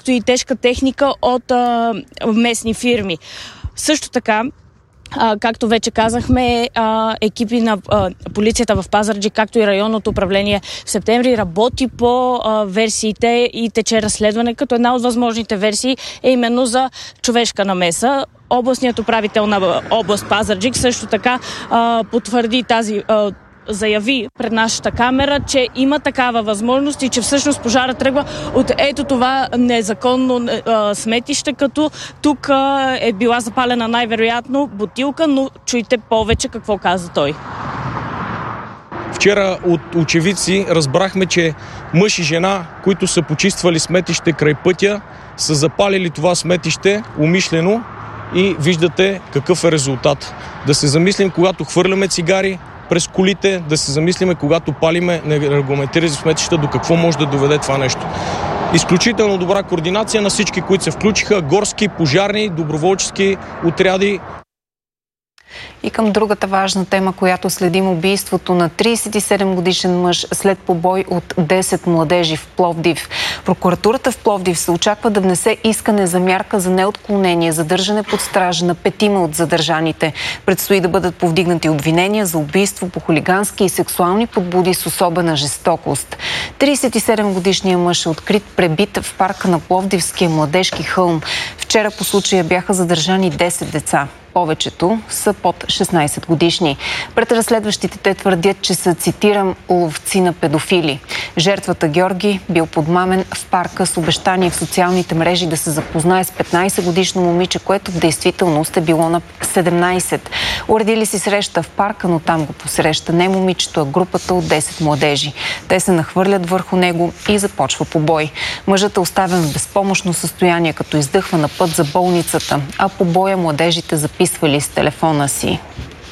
както и тежка техника от местни фирми. Също така, както вече казахме, екипи на полицията в Пазарджик, както и районното управление в Септември работи по версиите и тече разследване, като една от възможните версии е именно за човешка намеса. Областният управител на област Пазарджик също така потвърди заяви пред нашата камера, че има такава възможност и че всъщност пожара тръгва от ето това незаконно сметище, като тук е била запалена най-вероятно бутилка, но чуйте повече какво каза той. Вчера от очевидци разбрахме, че мъж и жена, които са почиствали сметище край пътя, са запалили това сметище умишлено и виждате какъв е резултат. Да се замислим, когато хвърляме цигари през колите, да се замислиме, когато палиме нерегламентирани сметища, до какво може да доведе това нещо. Изключително добра координация на всички, които се включиха, горски, пожарни, доброволчески отряди. И към другата важна тема, която следим, убийството на 37-годишен мъж след побой от 10 младежи в Пловдив. Прокуратурата в Пловдив се очаква да внесе искане за мярка за неотклонение, задържане под стража на 5 от задържаните. Предстои да бъдат повдигнати обвинения за убийство по хулигански и сексуални подбуди с особена жестокост. 37-годишният мъж е открит пребит в парка на Пловдивския младежки хълм. Вчера по случая бяха задържани 10 деца. Повечето са под 16 годишни. Пред разследващите те твърдят, че са, цитирам, ловци на педофили. Жертвата Георги бил подмамен в парка с обещание в социалните мрежи да се запознае с 15-годишно момиче, което в действителност е било на 17. Уредили си среща в парка, но там го посреща не момичето, а групата от 10 младежи. Те се нахвърлят върху него и започва побой. Мъжът е оставен в безпомощно състояние, като издъхва на път за болницата, а по боя младежите записвали с телефона си.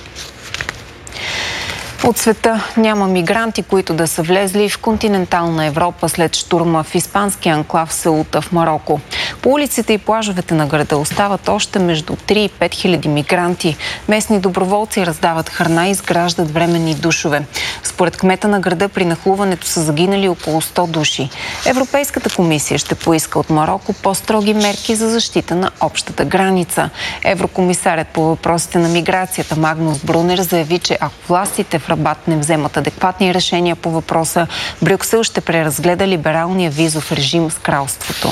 От света няма мигранти, които да са влезли в континентална Европа след щурма в испанския анклав Сеута в Мароко. По улиците и плажовете на града остават още между 3 и 5 хиляди мигранти. Местни доброволци раздават храна и изграждат временни душове. Според кмета на града при нахлуването са загинали около 100 души. Европейската комисия ще поиска от Мароко по-строги мерки за защита на общата граница. Еврокомисарят по въпросите на миграцията Магнус Брунер заяви, че ако властите в Рабат не вземат адекватни решения по въпроса, Брюксел ще преразгледа либералния визов режим с кралството.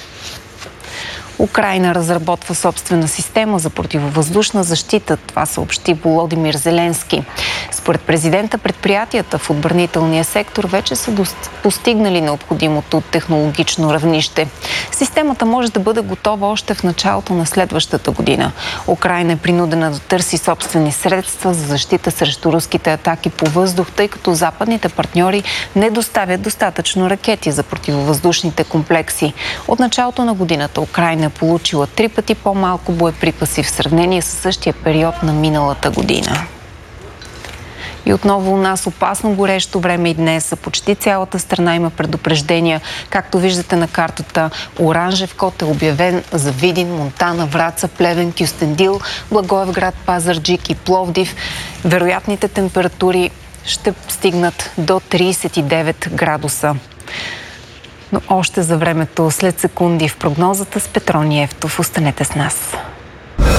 Украйна разработва собствена система за противовъздушна защита. Това съобщи Володимир Зеленски. Според президента, предприятията в отбранителния сектор вече са постигнали необходимото технологично равнище. Системата може да бъде готова още в началото на следващата година. Украйна е принудена да търси собствени средства за защита срещу руските атаки по въздух, тъй като западните партньори не доставят достатъчно ракети за противовъздушните комплекси. От началото на годината Украйна е получила 3 пъти по-малко боеприпаси в сравнение с същия период на миналата година. И отново у нас опасно горещо време и днес. За почти цялата страна има предупреждения. Както виждате на картата, оранжев код е обявен за Видин, Монтана, Враца, Плевен, Кюстендил, Благоевград, Пазарджик и Пловдив. Вероятните температури ще стигнат до 39 градуса. Но още за времето след секунди в прогнозата с Петрони Евтов. Останете с нас.